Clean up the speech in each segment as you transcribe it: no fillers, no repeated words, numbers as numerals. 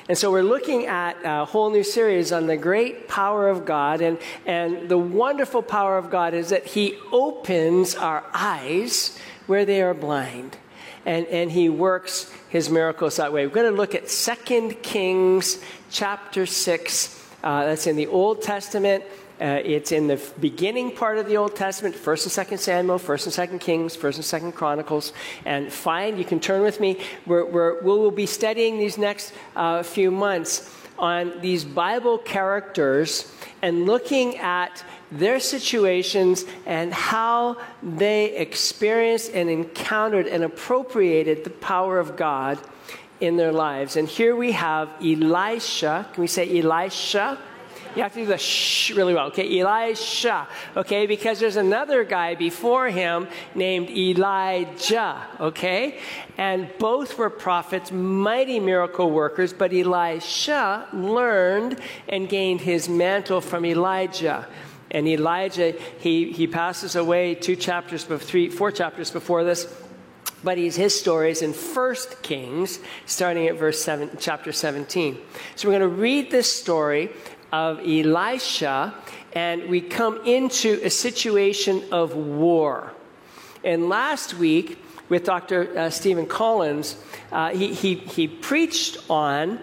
And so we're looking at a whole new series on the great power of God. And the wonderful power of God is that he opens our eyes where they are blind. And he works his miracles that way. We're going to look at 2 Kings chapter 6. That's in the Old Testament. It's in the beginning part of the Old Testament, 1st and 2nd Samuel, 1st and 2nd Kings, 1st and 2nd Chronicles. And you can turn with me. We'll be studying these next few months on these Bible characters and looking at their situations and how they experienced and encountered and appropriated the power of God in their lives. And here we have Elisha. Can we say Elisha? You have to do the shh really well. Okay, Elisha. Okay, because there's another guy before him named Elijah. Okay, and both were prophets, mighty miracle workers. But Elisha learned and gained his mantle from Elijah. And Elijah, he passes away 4 chapters before this. But his story is in 1 Kings, starting at chapter 17. So we're going to read this story of Elisha, and we come into a situation of war. And last week, with Dr. Stephen Collins, he preached on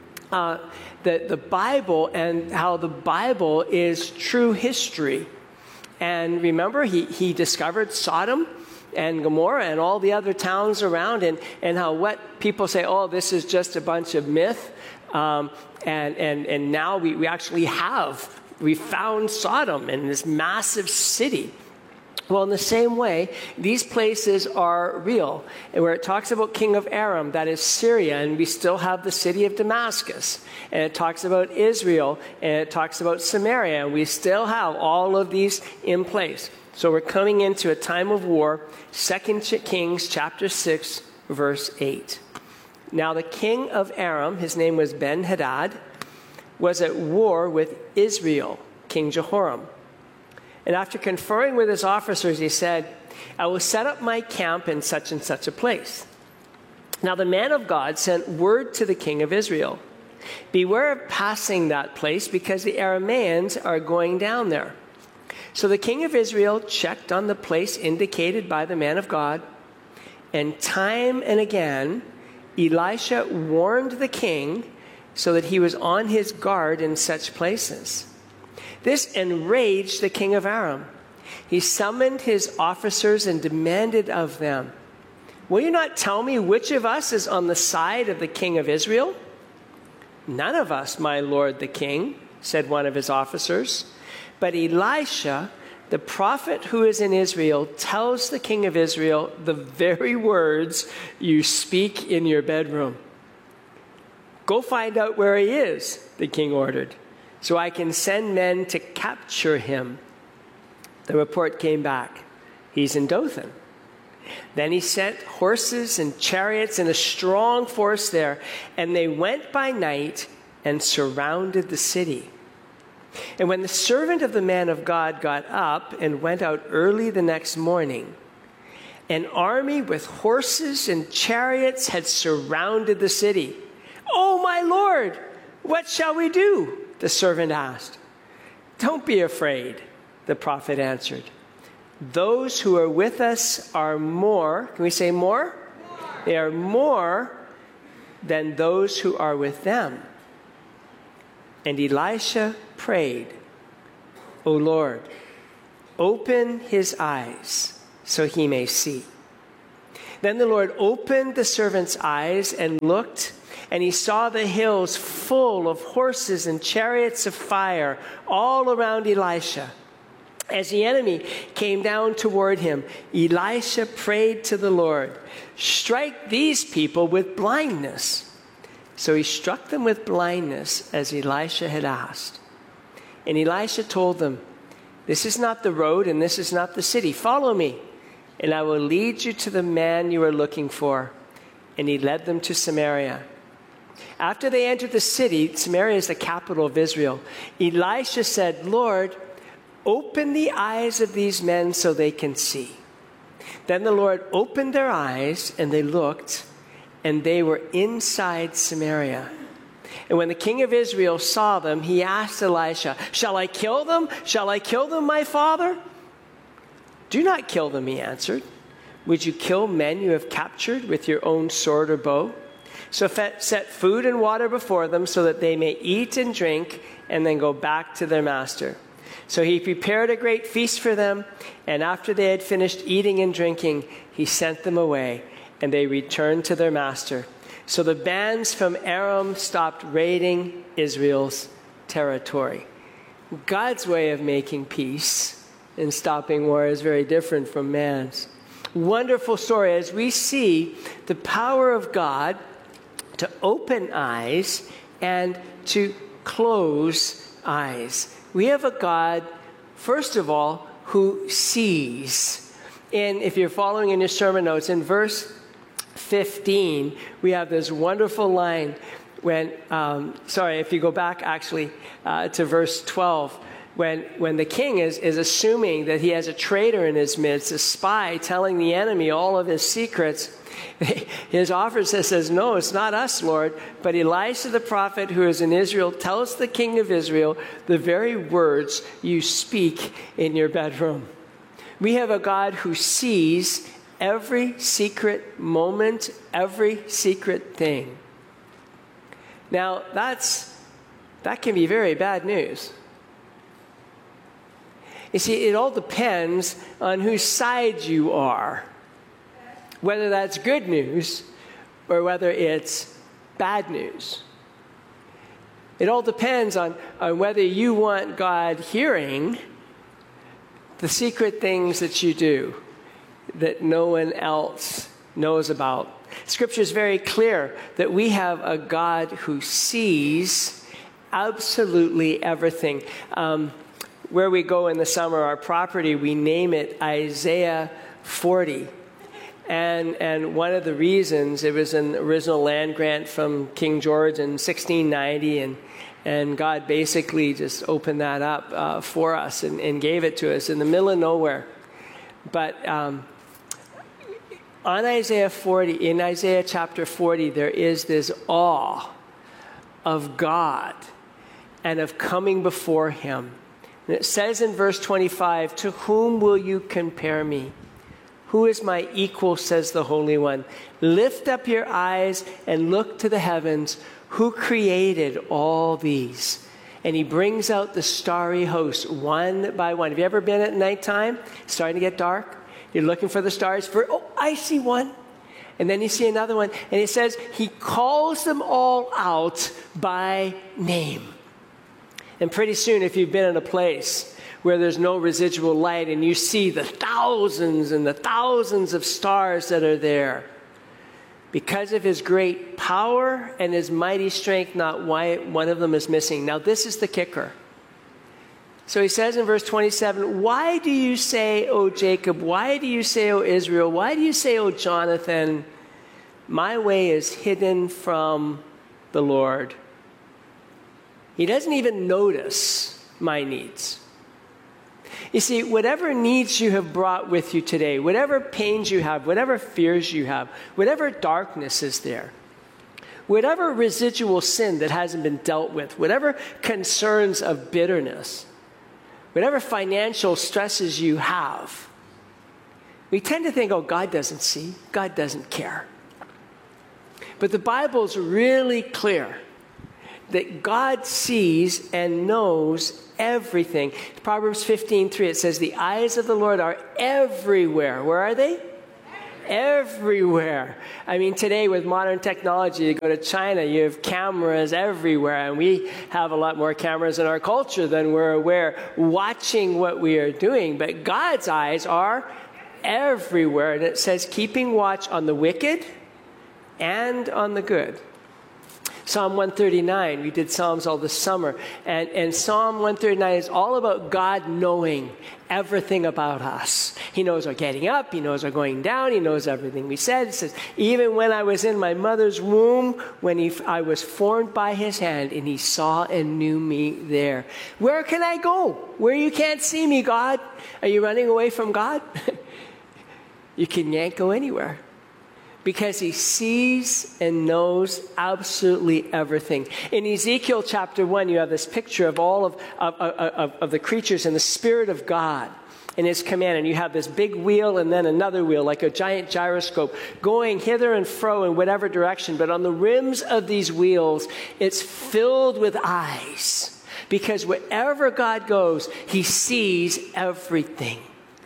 the Bible and how the Bible is true history. And remember, he discovered Sodom and Gomorrah and all the other towns around, and how what people say, oh, this is just a bunch of myth. And now we actually we found Sodom in this massive city. Well, in the same way, these places are real. And where it talks about king of Aram, that is Syria, and we still have the city of Damascus. And it talks about Israel, and it talks about Samaria, and we still have all of these in place. So we're coming into a time of war, 2 Kings chapter 6, verse 8. Now the king of Aram, his name was Ben-Hadad, was at war with Israel, King Jehoram. And after conferring with his officers, he said, I will set up my camp in such and such a place. Now the man of God sent word to the king of Israel, beware of passing that place because the Arameans are going down there. So the king of Israel checked on the place indicated by the man of God, and time and again, Elisha warned the king so that he was on his guard in such places. This enraged the king of Aram. He summoned his officers and demanded of them, will you not tell me which of us is on the side of the king of Israel? None of us, my lord the king, said one of his officers. But Elisha, the prophet who is in Israel, tells the king of Israel the very words you speak in your bedroom. Go find out where he is, the king ordered, so I can send men to capture him. The report came back. He's in Dothan. Then he sent horses and chariots and a strong force there, and they went by night and surrounded the city. And when the servant of the man of God got up and went out early the next morning, an army with horses and chariots had surrounded the city. Oh, my Lord, what shall we do? The servant asked. Don't be afraid, the prophet answered. Those who are with us are more. Can we say more? They are more than those who are with them. And Elisha prayed, O Lord, open his eyes so he may see. Then the Lord opened the servant's eyes and looked, and he saw the hills full of horses and chariots of fire all around Elisha. As the enemy came down toward him, Elisha prayed to the Lord, strike these people with blindness. So he struck them with blindness as Elisha had asked. And Elisha told them, this is not the road and this is not the city. Follow me, and I will lead you to the man you are looking for. And he led them to Samaria. After they entered the city, Samaria is the capital of Israel, Elisha said, Lord, open the eyes of these men so they can see. Then the Lord opened their eyes, and they looked, and they were inside Samaria. And when the king of Israel saw them, he asked Elisha, "Shall I kill them? Shall I kill them, my father?" "Do not kill them," he answered. "Would you kill men you have captured with your own sword or bow?" So set food and water before them so that they may eat and drink and then go back to their master. So he prepared a great feast for them, and after they had finished eating and drinking, he sent them away, and they returned to their master. So the bands from Aram stopped raiding Israel's territory. God's way of making peace and stopping war is very different from man's. Wonderful story as we see the power of God to open eyes and to close eyes. We have a God, first of all, who sees. And if you're following in your sermon notes, in verse 15, we have this wonderful line when, if you go back actually to verse 12, when the king is assuming that he has a traitor in his midst, a spy telling the enemy all of his secrets, his officer says, "No, it's not us, Lord, but Elisha the prophet who is in Israel tells the king of Israel the very words you speak in your bedroom." We have a God who sees every secret moment, every secret thing. Now, that can be very bad news. You see, it all depends on whose side you are. Whether that's good news or whether it's bad news. It all depends on whether you want God hearing the secret things that you do that no one else knows about. Scripture is very clear that we have a God who sees absolutely everything. Where we go in the summer, our property, we name it Isaiah 40. And one of the reasons, it was an original land grant from King George in 1690, and God basically just opened that up for us and gave it to us in the middle of nowhere. But on Isaiah 40, in Isaiah chapter 40, there is this awe of God and of coming before him. And it says in verse 25, "To whom will you compare me? Who is my equal, says the Holy One? Lift up your eyes and look to the heavens. Who created all these?" And he brings out the starry host one by one. Have you ever been at nighttime? It's starting to get dark. You're looking for the stars. I see one. And then you see another one. And it says he calls them all out by name. And pretty soon, if you've been in a place where there's no residual light and you see the thousands and the thousands of stars that are there, because of his great power and his mighty strength, not one of them is missing. Now, this is the kicker. So he says in verse 27, "Why do you say, O Jacob? Why do you say, O Israel? Why do you say, O Jonathan, my way is hidden from the Lord?" He doesn't even notice my needs. You see, whatever needs you have brought with you today, whatever pains you have, whatever fears you have, whatever darkness is there, whatever residual sin that hasn't been dealt with, whatever concerns of bitterness, whatever financial stresses you have, we tend to think, oh, God doesn't see, God doesn't care. But the Bible's really clear that God sees and knows everything. Proverbs 15:3, it says, "The eyes of the Lord are everywhere." Where are they? Everywhere. I mean, today with modern technology, you go to China, you have cameras everywhere, and we have a lot more cameras in our culture than we're aware, watching what we are doing. But God's eyes are everywhere. And it says, keeping watch on the wicked and on the good. Psalm 139, we did Psalms all this summer, and Psalm 139 is all about God knowing everything about us. He knows our getting up, he knows our going down, he knows everything we said. It says, even when I was in my mother's womb, I was formed by his hand, and he saw and knew me there. Where can I go? Where you can't see me, God? Are you running away from God? You can't go anywhere. because he sees and knows absolutely everything. In Ezekiel chapter 1, you have this picture of all of the creatures and the Spirit of God in his command. And you have this big wheel and then another wheel, like a giant gyroscope, going hither and fro in whatever direction. But on the rims of these wheels, it's filled with eyes. Because wherever God goes, he sees everything.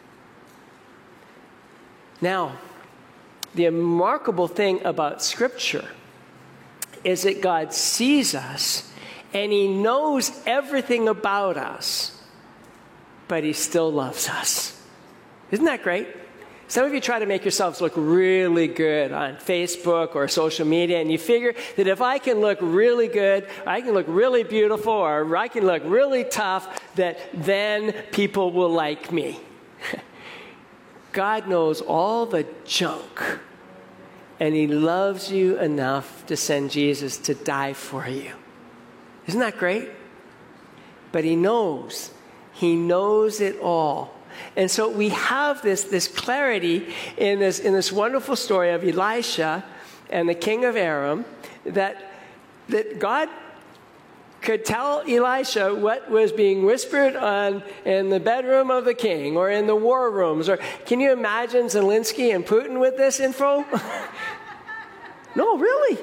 Now, the remarkable thing about Scripture is that God sees us and he knows everything about us, but he still loves us. Isn't that great? Some of you try to make yourselves look really good on Facebook or social media, and you figure that if I can look really good, I can look really beautiful, or I can look really tough, that then people will like me. God knows all the junk, and he loves you enough to send Jesus to die for you. Isn't that great? But he knows it all. And so we have this clarity in this wonderful story of Elisha and the king of Aram, that God could tell Elisha what was being whispered in the bedroom of the king or in the war rooms. Or can you imagine Zelensky and Putin with this info? No, really.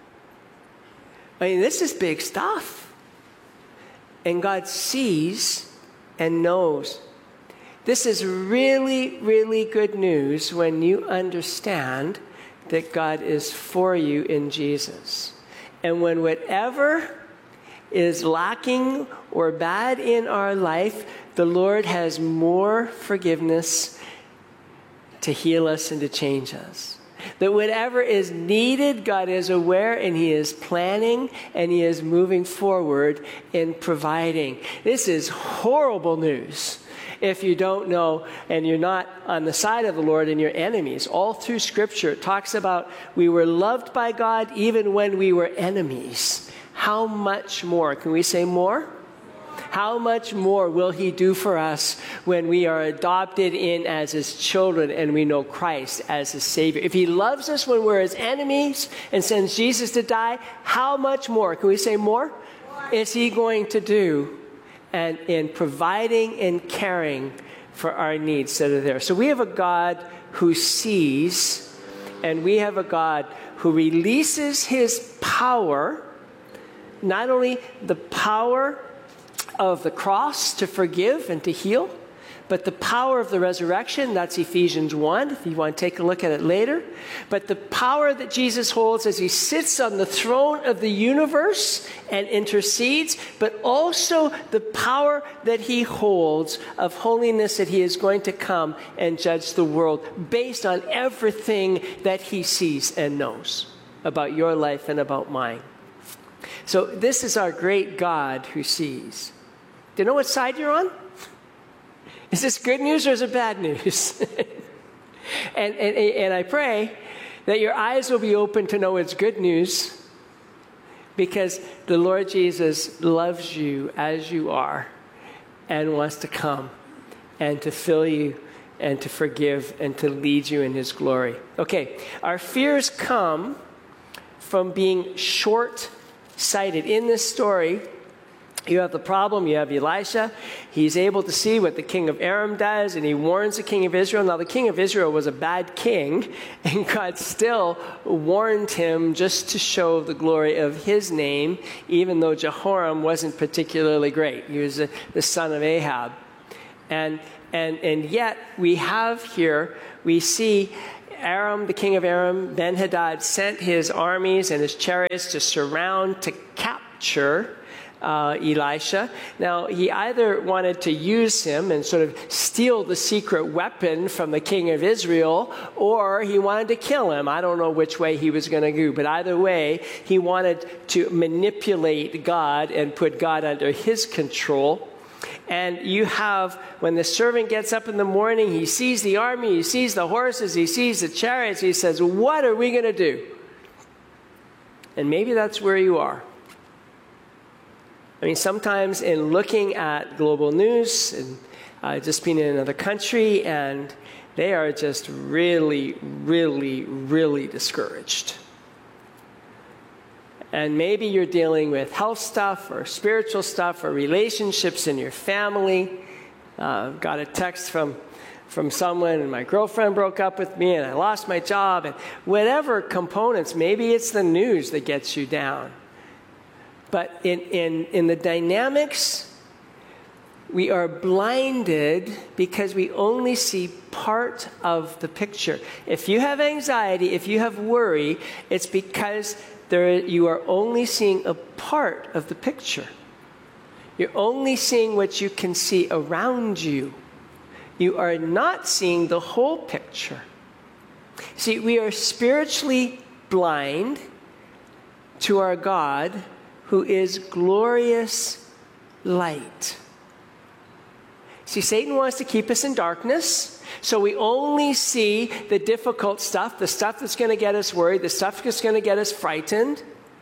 I mean, this is big stuff. And God sees and knows. This is really, really good news when you understand that God is for you in Jesus. And when whatever is lacking or bad in our life, the Lord has more forgiveness to heal us and to change us. That whatever is needed, God is aware and he is planning and he is moving forward in providing. This is horrible news if you don't know and you're not on the side of the Lord and your enemies. All through Scripture, it talks about we were loved by God even when we were enemies. How much more? Can we say more? How much more will he do for us when we are adopted in as his children and we know Christ as his Savior? If he loves us when we're his enemies and sends Jesus to die, how much more? Can we say more? Is he going to do and in providing and caring for our needs that are there? So we have a God who sees, and we have a God who releases his power, not only the power of the cross to forgive and to heal, but the power of the resurrection. That's Ephesians 1, if you want to take a look at it later. But the power that Jesus holds as he sits on the throne of the universe and intercedes, but also the power that he holds of holiness, that he is going to come and judge the world based on everything that he sees and knows about your life and about mine. So this is our great God who sees. Do you know what side you're on? Is this good news or is it bad news? and I pray that your eyes will be open to know it's good news, because the Lord Jesus loves you as you are and wants to come and to fill you and to forgive and to lead you in his glory. Our fears come from being short-sighted. In this story, you have the problem, you have Elisha. He's able to see what the king of Aram does, and he warns the king of Israel. Now, the king of Israel was a bad king, and God still warned him just to show the glory of his name, even though Jehoram wasn't particularly great. He was the son of Ahab. And yet, we have here, we see Aram, the king of Aram, Ben-Hadad, sent his armies and his chariots to surround, to capture Elisha. Now, he either wanted to use him and sort of steal the secret weapon from the king of Israel, or he wanted to kill him. I don't know which way he was going to go, but either way, he wanted to manipulate God and put God under his control. And you have, when the servant gets up in the morning, he sees the army, he sees the horses, he sees the chariots, he says, what are we going to do? And maybe that's where you are. I mean, sometimes in looking at global news and just being in another country and They are just really, really, really discouraged. And maybe you're dealing with health stuff or spiritual stuff or relationships in your family. Got a text from someone, and my girlfriend broke up with me, and I lost my job, and whatever components. Maybe it's the news that gets you down. But in the dynamics, we are blinded because we only see part of the picture. If you have anxiety, if you have worry, it's because you are only seeing a part of the picture. You're only seeing what you can see around you. You are not seeing the whole picture. See, we are spiritually blind to our God, who is glorious light. See, Satan wants to keep us in darkness, so we only see the difficult stuff, the stuff that's going to get us worried, the stuff that's going to get us frightened.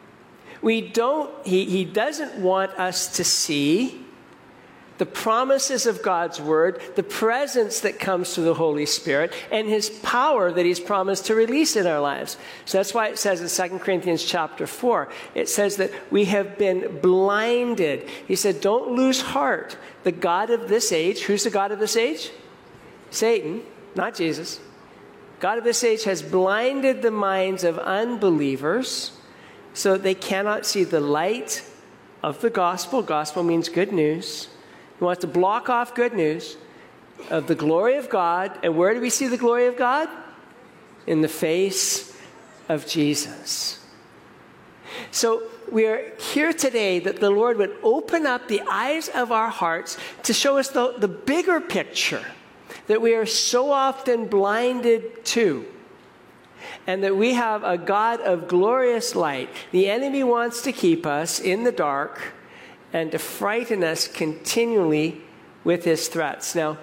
He doesn't want us to see the promises of God's word, the presence that comes through the Holy Spirit, and his power that he's promised to release in our lives. So that's why it says in 2 Corinthians chapter 4, it says that we have been blinded. He said, don't lose heart. The God of this age, who's the God of this age? Satan, not Jesus. God of this age has blinded the minds of unbelievers so that they cannot see the light of the gospel. Gospel means good news. He wants to block off good news of the glory of God. And where do we see the glory of God? In the face of Jesus. So we are here today that the Lord would open up the eyes of our hearts to show us the bigger picture that we are so often blinded to. And that we have a God of glorious light. The enemy wants to keep us in the dark and to frighten us continually with his threats. Now,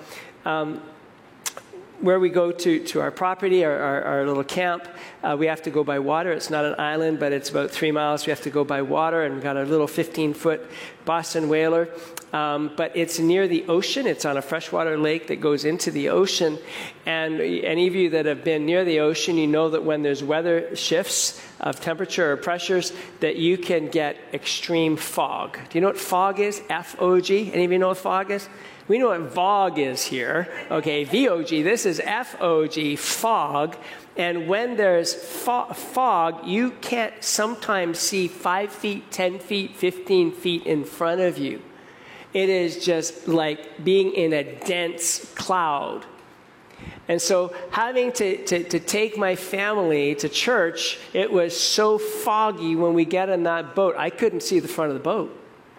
where we go to our property, our little camp, we have to go by water. It's not an island, but it's about 3 miles. We have to go by water, and we've got a little 15-foot Boston whaler. But it's near the ocean. It's on a freshwater lake that goes into the ocean. And any of you that have been near the ocean, you know that when there's weather shifts of temperature or pressures, that you can get extreme fog. Do you know what fog is? F-O-G. Any of you know what fog is? We know what VOG is here. Okay, V-O-G. This is F-O-G, fog. And when there's fog, you can't sometimes see 5 feet, 10 feet, 15 feet in front of you. It is just like being in a dense cloud. And so having to take my family to church, it was so foggy when we get in that boat. I couldn't see the front of the boat.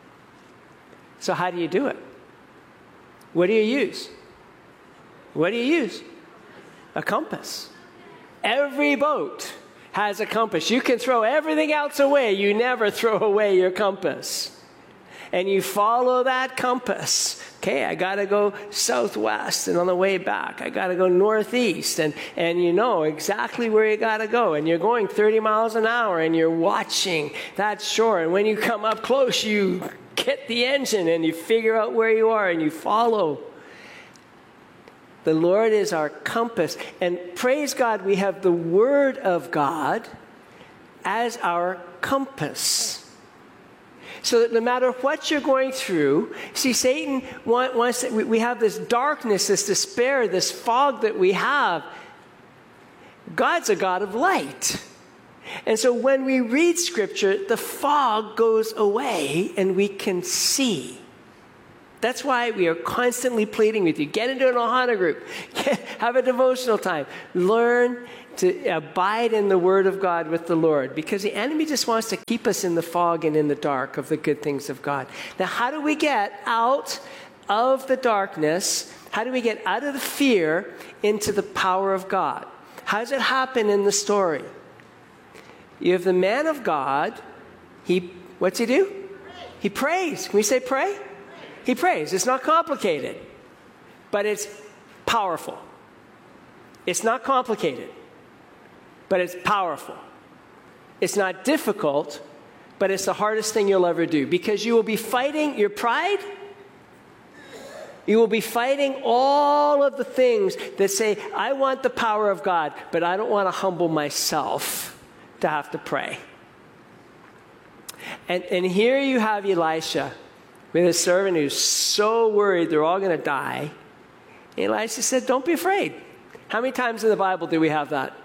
So how do you do it? What do you use? What do you use? A compass. Every boat has a compass. You can throw everything else away. You never throw away your compass. And you follow that compass. Okay, I got to go southwest, and on the way back, I got to go northeast, and you know exactly where you got to go. And you're going 30 miles an hour, and you're watching that shore. And when you come up close, you get the engine, and you figure out where you are, and you follow. The Lord is our compass. And praise God, we have the Word of God as our compass. So that no matter what you're going through, see, Satan wants, we have this darkness, this despair, this fog that we have. God's a God of light. And so when we read Scripture, the fog goes away and we can see. That's why we are constantly pleading with you. Get into an Ohana group. Have a devotional time. Learn to abide in the Word of God with the Lord, because the enemy just wants to keep us in the fog and in the dark of the good things of God. Now, how do we get out of the darkness? How do we get out of the fear into the power of God? How does it happen in the story? You have the man of God. What's he do? He prays. Can we say pray? He prays. It's not complicated, but it's powerful. It's not complicated, but it's powerful. It's not difficult, but it's the hardest thing you'll ever do, because you will be fighting your pride You will be fighting all of the things that say, I want the power of God, but I don't want to humble myself to have to pray. And here you have Elisha with his servant who's so worried they're all going to die. Elisha said, don't be afraid. How many times in the Bible do we have that?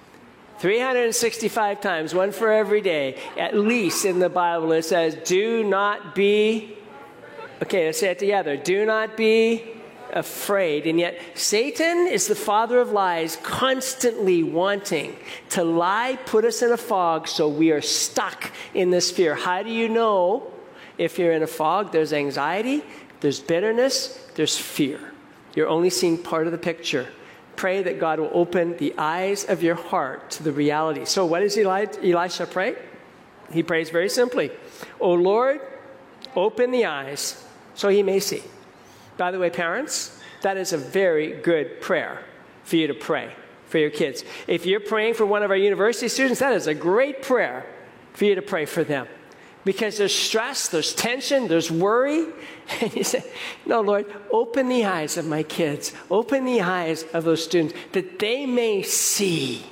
365 times, one for every day. At least in the Bible it says, do not be, okay, let's say it together. Do not be afraid. And yet Satan is the father of lies, constantly wanting to lie, put us in a fog so we are stuck in this fear. How do you know if you're in a fog? There's anxiety, there's bitterness, there's fear. You're only seeing part of the picture. Pray that God will open the eyes of your heart to the reality. So what does Elisha pray? He prays very simply, O Lord, open the eyes so he may see. By the way, parents, that is a very good prayer for you to pray for your kids. If you're praying for one of our university students, that is a great prayer for you to pray for them. Because there's stress, there's tension, there's worry. And you say, no, Lord, open the eyes of my kids. Open the eyes of those students that they may see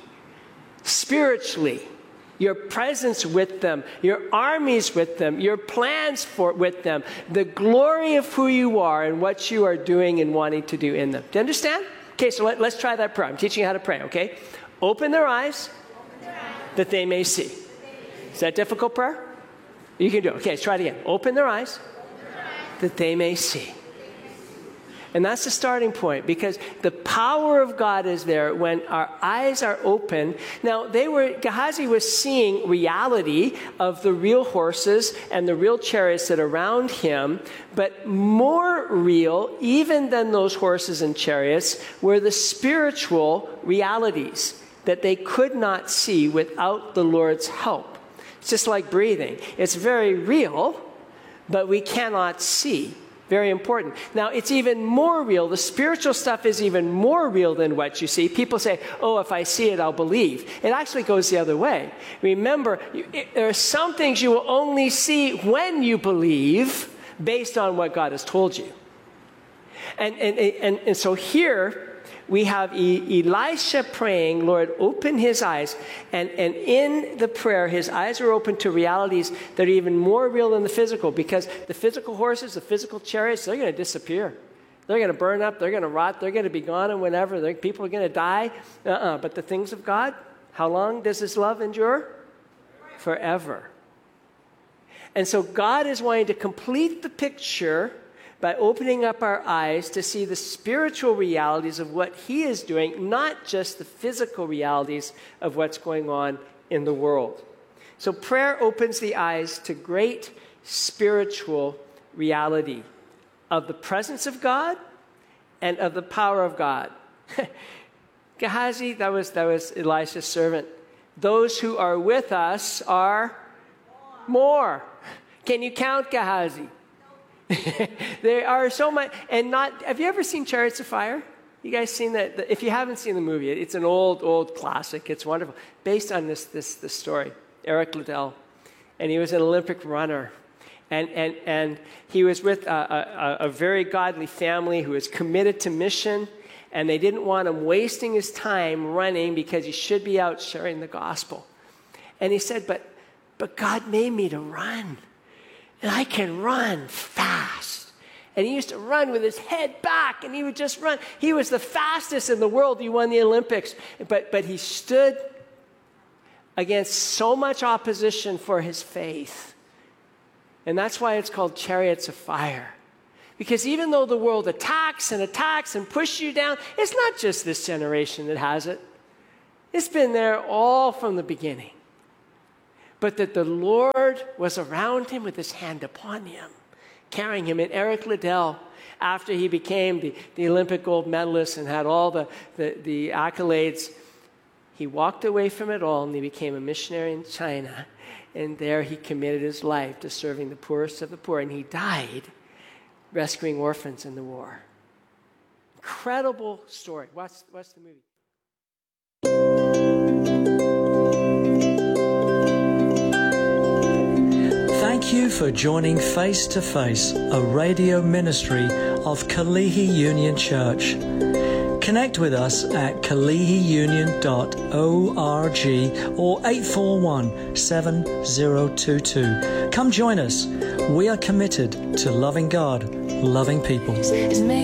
spiritually your presence with them, your armies with them, your plans with them, the glory of who you are and what you are doing and wanting to do in them. Do you understand? Okay, so let's try that prayer. I'm teaching you how to pray, okay? Open their eyes that they may see. Is that a difficult prayer? You can do it. Okay, let's try it again. Open their eyes that they may see. And that's the starting point, because the power of God is there when our eyes are open. Now, Gehazi was seeing reality of the real horses and the real chariots that are around him, but more real, even than those horses and chariots, were the spiritual realities that they could not see without the Lord's help. It's just like breathing. It's very real, but we cannot see. Very important. Now, it's even more real. The spiritual stuff is even more real than what you see. People say, oh, if I see it, I'll believe. It actually goes the other way. Remember, there are some things you will only see when you believe based on what God has told you. And so here, we have Elisha praying, Lord, open his eyes. And in the prayer, his eyes are open to realities that are even more real than the physical, because the physical horses, the physical chariots, they're going to disappear. They're going to burn up. They're going to rot. They're going to be gone and whenever. People are going to die. But the things of God, how long does his love endure? Forever. And so God is wanting to complete the picture by opening up our eyes to see the spiritual realities of what he is doing, not just the physical realities of what's going on in the world. So prayer opens the eyes to great spiritual reality of the presence of God and of the power of God. Gehazi, that was Elisha's servant. Those who are with us are more. Can you count, Gehazi? There are so much, and not. Have you ever seen Chariots of Fire? You guys seen that? If you haven't seen the movie, it's an old classic. It's wonderful, based on this story. Eric Liddell, and he was an Olympic runner, and he was with a very godly family who was committed to mission, and they didn't want him wasting his time running because he should be out sharing the gospel. And he said, "But God made me to run. And I can run fast." And he used to run with his head back, and he would just run. He was the fastest in the world. He won the Olympics. But he stood against so much opposition for his faith. And that's why it's called Chariots of Fire. Because even though the world attacks and pushes you down, it's not just this generation that has it. It's been there all from the beginning. But that the Lord was around him with his hand upon him, carrying him. And Eric Liddell, after he became the Olympic gold medalist and had all the accolades, he walked away from it all and he became a missionary in China. And there he committed his life to serving the poorest of the poor. And he died rescuing orphans in the war. Incredible story. Watch the movie. Thank you for joining Face to Face, a radio ministry of Kalihi Union Church. Connect with us at kalihiunion.org or 841-7022. Come join us. We are committed to loving God, loving people.